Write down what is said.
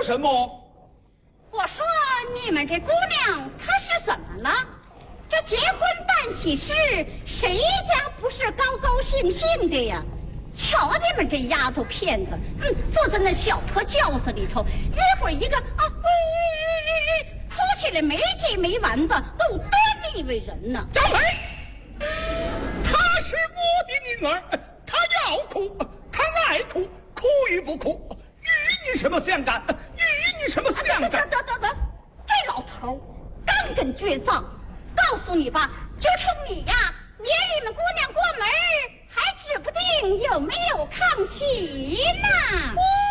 说什么？ 我说你们这姑娘她是怎么了？这结婚办喜事，谁家不是高高兴兴的呀？瞧你们这丫头片子，坐在那小破轿子里头，一会儿一个哭起来没结没完的，都多腻味人呢。 张飞，她是我的女儿，她要哭，她爱哭，哭与不哭，与你什么相干？与你什么相干？ 得，这老头干根倔脏。告诉你吧，就冲你呀，明儿你们姑娘过门，还指不定有没有炕席呢。